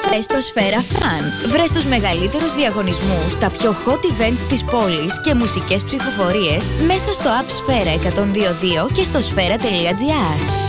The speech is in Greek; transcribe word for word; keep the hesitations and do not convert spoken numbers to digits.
Βρες το Σφαίρα Fun. Βρες τους μεγαλύτερους διαγωνισμούς, τα πιο hot events της πόλης και μουσικές ψηφοφορίες μέσα στο app Σφαίρα εκατόν δύο δύο και στο σφαίρα τελεία τζι άρ.